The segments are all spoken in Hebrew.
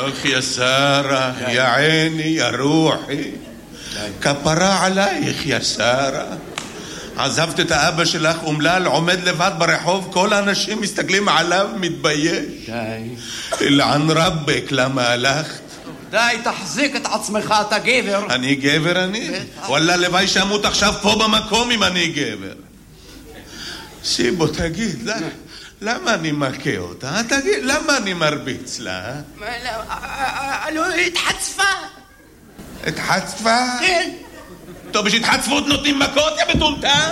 אך יא שרה, יא עיני, יא רוחי, כפרה עלייך יא שרה. עזבת את האבא שלך אומלל, עומד לבד ברחוב, כל האנשים מסתכלים עליו, מתבייש. די. אלען רבק, למה הלכת? די, תחזיק את עצמך, אתה גבר. אני גבר אני? וואלה, לוואי שמות עכשיו פה במקום אם אני גבר. סיבו, תגיד, למה אני מכה אותה? תגיד, למה אני מרביץ לה? לא, התחצפה. התחצפה? כן. טוב, בשהתחצפות נותנים מכות, יא מטומטם?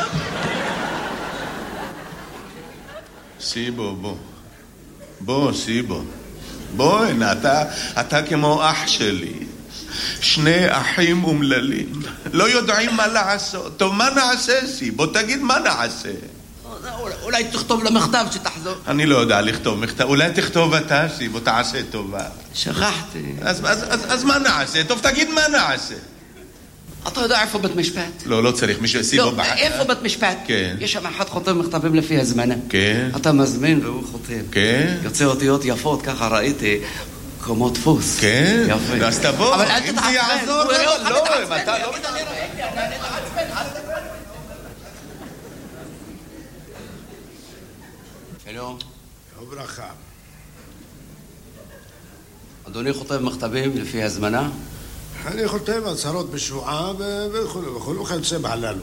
סיבו, בוא, סיבו. בוא, הנה, אתה כמו אח שלי. שני אחים אומללים. לא יודעים מה לעשות. טוב, מה נעשה, סיבו? תגיד, מה נעשה? אולי תכתוב לו מכתב שתחזור. אני לא יודע לכתוב מכתב. אולי תכתוב אתה, סיבו, תעשה טובה. שכחתי. אז מה נעשה? טוב, תגיד מה נעשה. אתה יודע איפה בית משפט? לא צריך מישהו סיבו לא, בחר. איפה בית משפט? כן. יש שם אחד חותם מכתבים לפי הזמנה. כן. אתה מזמין והוא חותם. כן. יוצא אותיות יפות, ככה ראיתי, כמו דפוס. כן. יפה. אז תבוא. אבל אל אם תתעצבן. זה יעזור, לא, אם אתה לא... שלום. וברכה. אדוני חותם מכתבים לפי הזמנה? אני חותם הצהרות בשבועה וכו' וכיוצא בהללו.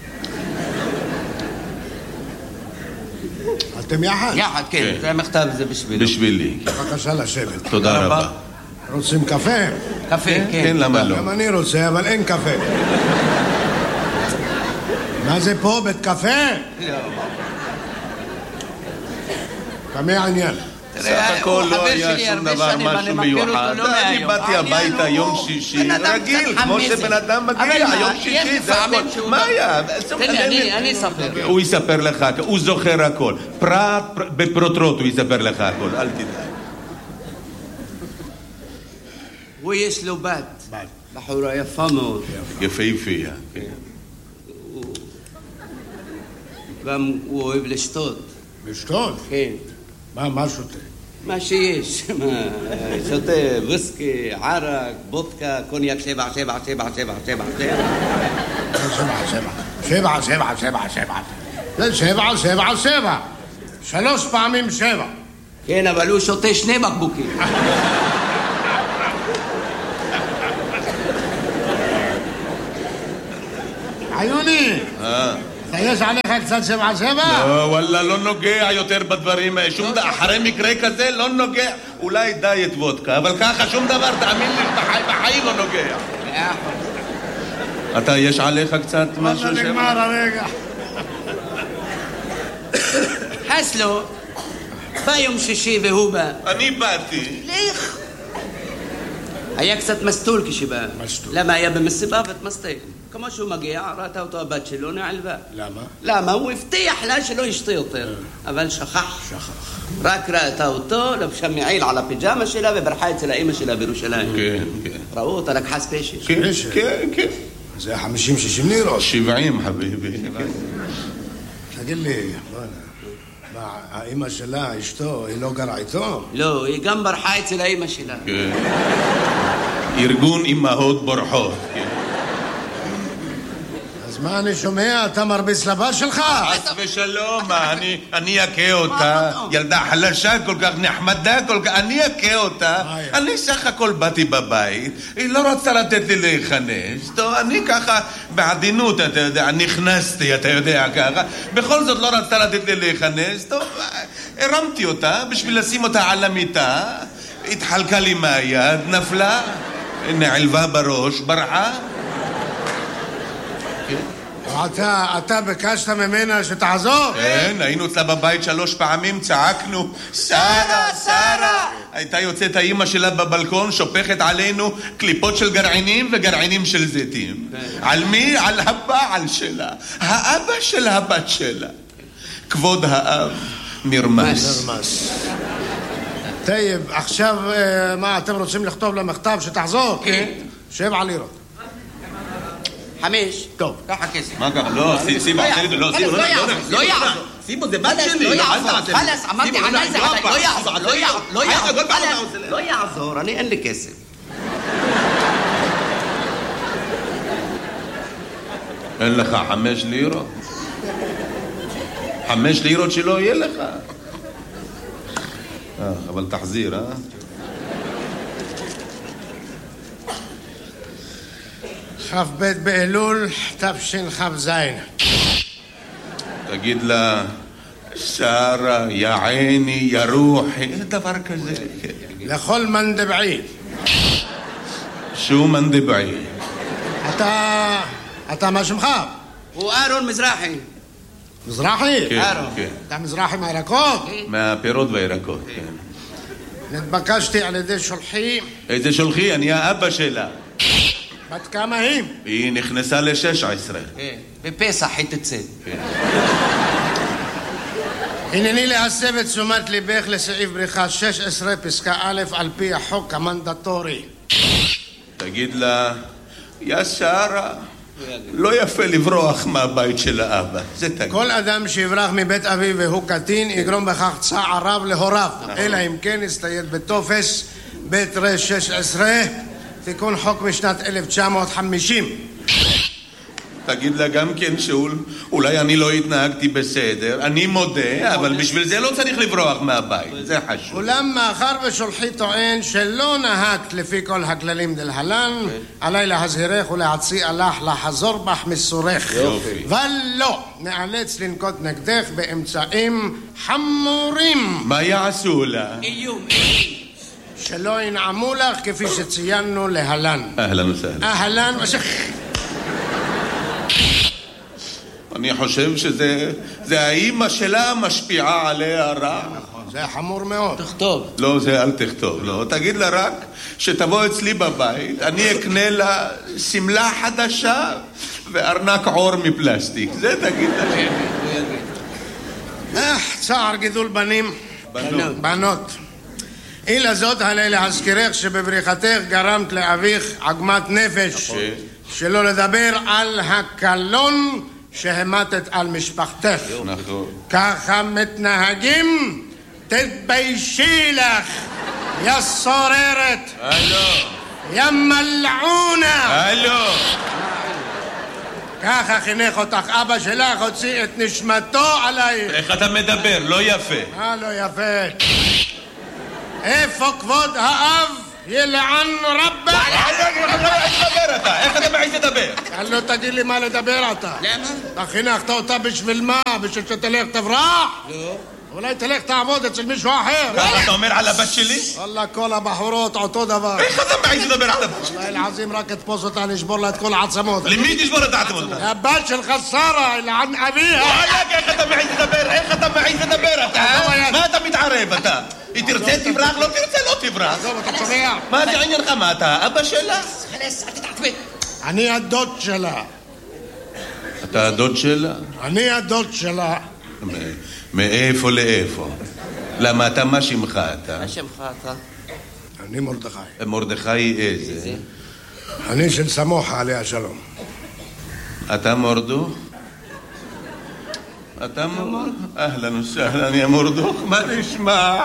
אתם יחד? יחד, כן. זה המכתב, זה בשבילי. בשבילי. בבקשה לשבת. תודה רבה. רוצים קפה? קפה, כן. כן, למה לא? גם אני רוצה, אבל אין קפה. מה זה פה? בית קפה? לא. כמה העניין? סך הכל לא היה שום דבר משהו מיוחד. אני באתי הביתה יום שישי, רגיל, כמו שבן אדם מגיע, יום שישי, זה הכל. מה היה? אני אספר. הוא יספר לך, הוא זוכר הכל. פרט בפרוטרוט הוא יספר לך הכל, אל תדאג. הוא יש לו בת. בחורה יפה מאוד. יפהפייה. גם הוא אוהב לשתות. לשתות? כן. מה שותה? מה שיש. שותה וויסקי, ערק, בודקה, קוניאק 7. 3 פעמים 7. כן, אבל הוא שותה 2 בקבוקים. עיוני! יש עליך קצת 7. לא, וואלה, לא נוגע יותר בדברים. אחרי מקרה כזה לא נוגע. אולי דיאט וודקה, אבל ככה שום דבר, תאמין לי, בחיים לא נוגע. אתה, יש עליך קצת משהו? נגמר הרגע. חסלו, בא יום שישי והוא בא. אני באתי. לך. היה קצת מסטול כשבא. למה היה במסיבה והתמסטל? כמו שהוא מגיע, ראתה אותו הבת שלו, נעלבה. למה? למה? הוא הבטיח לה שלא ישתה יותר. אבל שכח. רק ראתה אותו, לבשה מעיל על הפיג'מה שלה וברחה אצל האמא שלה בירושלים. כן. ראו אותה, לקחה ספיישל. כן. זה 50-60 לירות. 70 חביבי. תגיד לי, האמא שלה, אשתו, היא לא גרה איתו? לא, היא גם ברחה אצל האמא שלה. כן. ארגון אמהות בורחות. כן. אז מה אני שומע? אתה מרביץ לבת שלך? חס ושלום, אני אכה אותה. ילדה חלשה כל כך, נחמדה כל כך, אני אכה אותה. אני סך הכל באתי בבית, היא לא רצה לתת לי להיכנס. טוב, אני ככה בעדינות, אתה יודע, נכנסתי, אתה יודע ככה. בכל זאת לא רצתה לתת לי להיכנס. טוב, הרמתי אותה בשביל לשים אותה על המיטה. התחלקה לי מהיד, נפלה, נעלבה בראש, ברחה. אתה ביקשת ממנה שתעזור? כן, היינו אצלה בבית 3 פעמים, צעקנו שרה! הייתה יוצאת האמא שלה בבלקון, שופכת עלינו קליפות של גרעינים וגרעינים של זיתים. על מי? על הבעל שלה, האבא של הבת שלה. כבוד האב נרמס. טייב, עכשיו מה, אתם רוצים לכתוב לה מכתב שתחזור? כן. 7 לירות. 5. טוב. ככה כסף. מה ככה? לא, סיבה, לא יעזור. סיבו, זה בת שלי. לא יעזור, חלס, אמרתי עלי זה עלי, לא יעזור, לא יעזור, אני אין לי כסף. אין לך 5 לירות? 5 לירות שלא יהיה לך. אבל תחזיר, כ"ב באלול תשכ"ז. תגיד לה, שרה, יא עיני, יא רוחי, דבר כזה. לכל מנדבעי. שו מנדבעי? אתה מה שמך? הוא אהרון מזרחי. מזרחי? כן, אהרון. כן. אתה מזרחי מהירקות? מהפירות והירקות, כן. נתבקשתי על ידי שולחי. איזה שולחי? אני האבא שלה. בת כמה היא? היא נכנסה ל-16. בפסח היא תצא. הנני להסב את תשומת ליבך לסעיף בריכה 16 פסקה א' על פי החוק המנדטורי. תגיד לה, יא שרה, לא יפה לברוח מהבית של האבא. זה תגיד. כל אדם שיברח מבית אביו והוא קטין יגרום בכך צער רב להוריו, אלא אם כן יסתייד בטופס בית ר' 16 תיקון חוק משנת 1950. תגיד לה גם כן שאולי אני לא התנהגתי בסדר, אני מודה, אבל בשביל זה לא צריך לברוח מהבית, זה חשוב. אולם מאחר ושולחי טוען שלא נהגת לפי כל הכללים דלהלן, עליי להזהירך ולהציע לך לחזור בך מסורך. יופי. ולא, נאלץ לנקוט נגדך באמצעים חמורים. מה יעשו לה? איום. שלא ינעמו לך כפי שציינו להלן. אהלן וסהלן. אהלן אני חושב שזה האימא שלה משפיעה עליה רע. זה חמור מאוד. תכתוב. לא, זה אל תכתוב, לא. תגיד לה רק שתבוא אצלי בבית, אני אקנה לה סמלה חדשה וארנק עור מפלסטיק. זה תגיד לה. צער גידול בנים. בנות. אילה זאת עלי להזכירך שבבריחתך גרמת לאביך עגמת נפש. שלא לדבר על הקלון שהמתת על משפחתך. נכון. ככה מתנהגים? תתביישי לך, יא סוררת. הלו. יא מלעונה. הלו. ככה חינך אותך אבא שלך, הוציא את נשמתו עלייך. איך אתה מדבר? לא יפה. לא יפה. איפה כבוד האב? ילען רבה. איך אתה מעיז לדבר? לא תגיד לי מה לדבר אתה. למה? אתה חינכת אותה בשביל מה? בשביל שתלך תברח? לא. אולי תלך תעבוד אצל מישהו אחר. ככה אתה אומר על הבת שלי? וואלה, כל הבחורות אותו דבר. איך אתה מעיז לדבר על הבת שלי? וואלה, אלעזים, רק תתפוס אותה, נשבור לה את כל העצמות. למי תשבור את העצמות? הבת שלך שרה, לען אביה. וואלק, איך אתה מעיז לדבר? איך אתה מעיז לדבר אתה? מה אתה מתערב אתה? היא תרצה תברח, לא תרצה לא תברח. עזוב, אתה שומע? מה זה עניינך? מה אתה? אבא שלה? חלס, אל תתעצבן. אני הדוד שלה. אתה הדוד שלה? אני הדוד שלה. מאיפה לאיפה? למה אתה, מה שמך אתה? מה שמך אתה? אני מרדכי. מרדכי איזה? אני של סמוחה עליה שלום. אתה מורדוך? אתה מורדוך? אהלן וסהלן יא מורדוך, מה נשמע?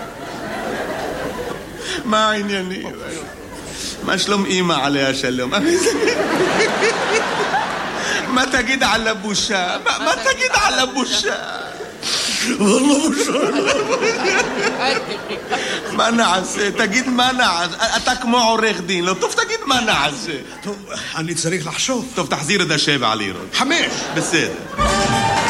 מה העניינים? מה שלום אמא עליה שלום? מה תגיד על הבושה? מה תגיד על הבושה? والله מה נעשה? תגיד מה נעשה? אתה כמו עורך דין, לא טוב תגיד מה נעשה. טוב, אני צריך לחשוב. טוב, תחזיר את 7 לירות. 5. בסדר.